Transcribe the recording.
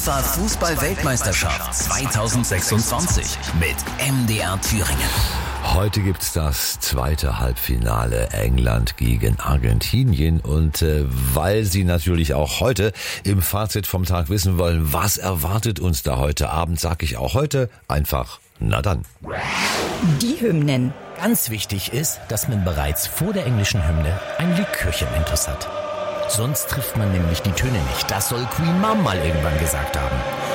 UEFA Fußball-Weltmeisterschaft 2026 mit MDR Thüringen. Heute gibt's das zweite Halbfinale England gegen Argentinien und weil Sie natürlich auch heute im Fazit vom Tag wissen wollen, was erwartet uns da heute Abend, sage ich auch heute einfach, na dann. Die Hymnen. Ganz wichtig ist, dass man bereits vor der englischen Hymne ein Likörchen intus hat. Sonst trifft man nämlich die Töne nicht. Das soll Queen Mom mal irgendwann gesagt haben.